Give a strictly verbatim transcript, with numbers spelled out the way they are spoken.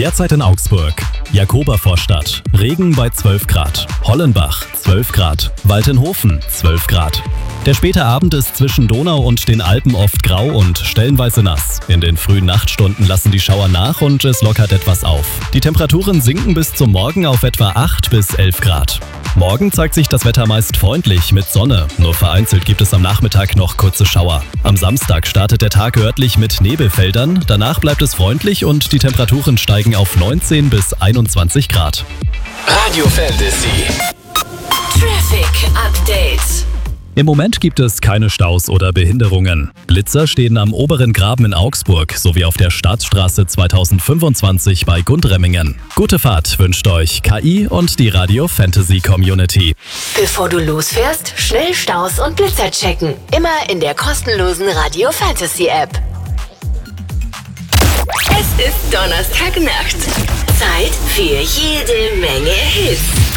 Derzeit in Augsburg. Jakobervorstadt. Regen bei zwölf Grad. Hollenbach zwölf Grad. Waltenhofen zwölf Grad. Der späte Abend ist zwischen Donau und den Alpen oft grau und stellenweise nass. In den frühen Nachtstunden lassen die Schauer nach und es lockert etwas auf. Die Temperaturen sinken bis zum Morgen auf etwa acht bis elf Grad. Morgen zeigt sich das Wetter meist freundlich mit Sonne. Nur vereinzelt gibt es am Nachmittag noch kurze Schauer. Am Samstag startet der Tag örtlich mit Nebelfeldern. Danach bleibt es freundlich und die Temperaturen steigen auf neunzehn bis einundzwanzig Grad. Radio Fantasy. Traffic Update. Im Moment gibt es keine Staus oder Behinderungen. Blitzer stehen am oberen Graben in Augsburg sowie auf der Staatsstraße zweitausendfünfundzwanzig bei Gundremmingen. Gute Fahrt wünscht euch K I und die Radio Fantasy Community. Bevor du losfährst, schnell Staus und Blitzer checken. Immer in der kostenlosen Radio Fantasy App. Es ist Donnerstagnacht. Zeit für jede Menge Hits.